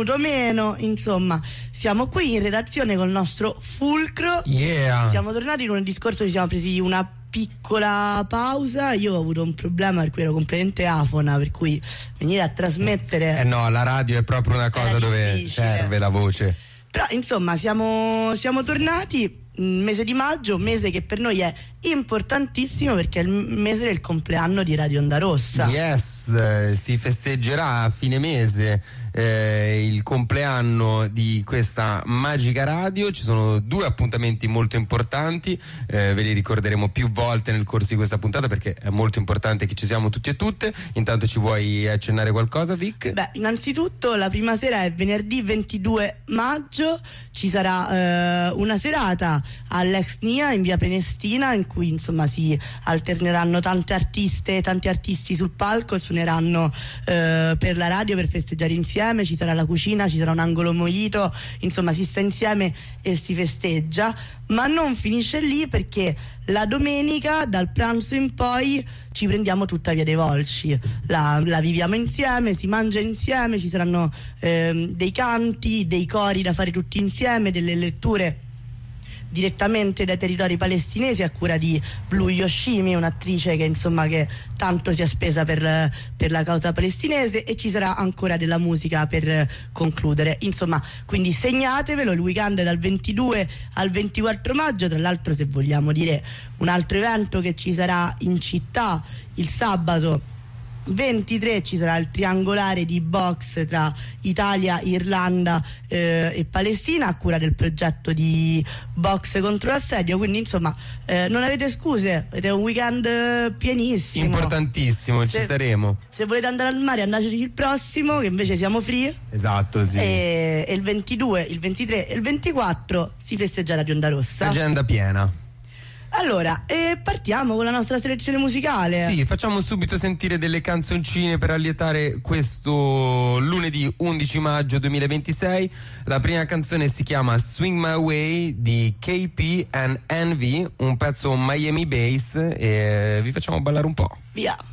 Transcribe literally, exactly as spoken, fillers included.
venuto meno, insomma siamo qui in redazione col nostro fulcro. Yeah. Siamo tornati. Lunedì scorso ci siamo presi una piccola pausa, io ho avuto un problema per cui ero completamente afona, per cui venire a trasmettere eh no, la radio è proprio una cosa dove difficile. Serve la voce. Però insomma siamo, siamo tornati. Mese di maggio, un mese che per noi è importantissimo perché è il mese del compleanno di Radio Onda Rossa. Yes, eh, si festeggerà a fine mese eh, il compleanno di questa magica radio. Ci sono due appuntamenti molto importanti, eh, ve li ricorderemo più volte nel corso di questa puntata perché è molto importante che ci siamo tutti e tutte. Intanto ci vuoi accennare qualcosa, Vic? Beh, innanzitutto la prima sera è venerdì ventidue maggio, ci sarà eh, una serata all'Ex Nia in via Prenestina in cui insomma si alterneranno tante artiste, tanti artisti sul palco e suoneranno eh, per la radio per festeggiare insieme. Ci sarà la cucina, ci sarà un angolo mojito, insomma si sta insieme e si festeggia. Ma non finisce lì perché la domenica dal pranzo in poi ci prendiamo tutta Via dei Volsci, la, la viviamo insieme, si mangia insieme, ci saranno eh, dei canti, dei cori da fare tutti insieme, delle letture direttamente dai territori palestinesi a cura di Blue Yoshimi, un'attrice che insomma che tanto si è spesa per, per la causa palestinese, e ci sarà ancora della musica per concludere. Insomma, quindi segnatevelo, il weekend dal ventidue al ventiquattro maggio. Tra l'altro, se vogliamo dire un altro evento che ci sarà in città, il sabato ventitré ci sarà il triangolare di box tra Italia, Irlanda eh, e Palestina a cura del progetto di Box contro l'assedio, quindi insomma eh, non avete scuse, avete un weekend eh, pienissimo, importantissimo, se, ci saremo. Se volete andare al mare andateci il prossimo, che invece siamo free. Esatto, sì. E, e il ventidue, il ventitré e il ventiquattro si festeggia Radio Onda Rossa. Agenda piena. Allora, eh, partiamo con la nostra selezione musicale. Sì, facciamo subito sentire delle canzoncine per allietare questo lunedì undici maggio duemilaventisei. La prima canzone si chiama Swing My Way di K P and Envy, un pezzo Miami Bass, e vi facciamo ballare un po'. Via.